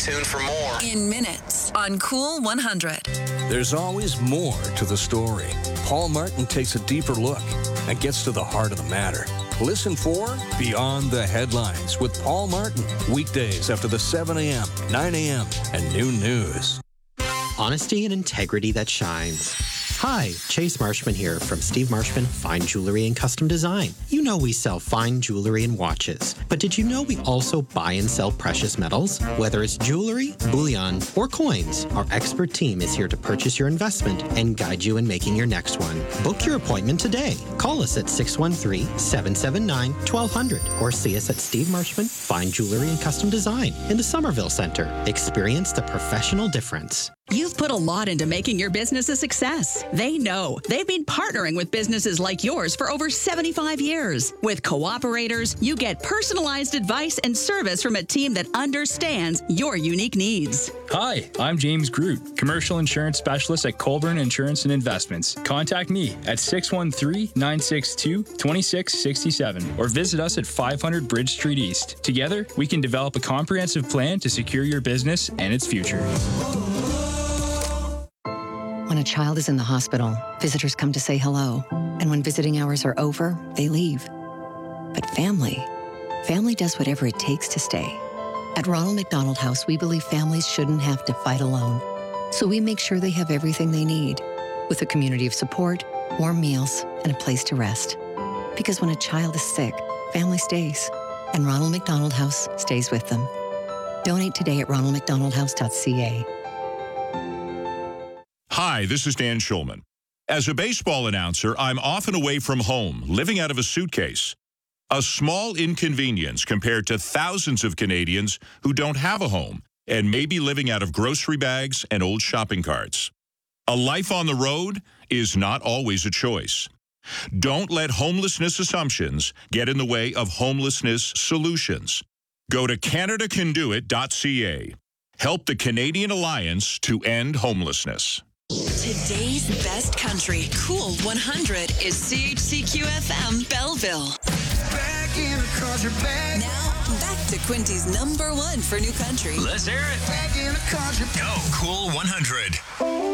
tuned for more. In minutes on Cool 100. There's always more to the story. Paul Martin takes a deeper look and gets to the heart of the matter. Listen for Beyond the Headlines with Paul Martin. Weekdays after the 7 a.m., 9 a.m., and noon news. Honesty and integrity that shines. Hi, Chase Marshman here from Steve Marshman Fine Jewelry and Custom Design. You know we sell fine jewelry and watches, but did you know we also buy and sell precious metals? Whether it's jewelry, bullion, or coins, our expert team is here to purchase your investment and guide you in making your next one. Book your appointment today. Call us at 613-779-1200 or see us at Steve Marshman Fine Jewelry and Custom Design in the Somerville Center. Experience the professional difference. You've put a lot into making your business a success. They know. They've been partnering with businesses like yours for over 75 years. With Cooperators, you get personalized advice and service from a team that understands your unique needs. Hi, I'm James Groot, Commercial Insurance Specialist at Colburn Insurance and Investments. Contact me at 613-962-2667 or visit us at 500 Bridge Street East. Together, we can develop a comprehensive plan to secure your business and its future. When a child is in the hospital, visitors come to say hello. And when visiting hours are over, they leave. But family does whatever it takes to stay. At Ronald McDonald House, we believe families shouldn't have to fight alone. So we make sure they have everything they need, with a community of support, warm meals, and a place to rest. Because when a child is sick, family stays. And Ronald McDonald House stays with them. Donate today at ronaldmcdonaldhouse.ca. Hi, this is Dan Schulman. As a baseball announcer, I'm often away from home, living out of a suitcase. A small inconvenience compared to thousands of Canadians who don't have a home and may be living out of grocery bags and old shopping carts. A life on the road is not always a choice. Don't let homelessness assumptions get in the way of homelessness solutions. Go to CanadaCanDoIt.ca. Help the Canadian Alliance to end homelessness. Today's best country, Cool 100, is CHCQ-FM Belleville. Back in the country, back. Now, back to Quinty's #1 for new country. Let's hear it. Back in the country. Go, Cool 100.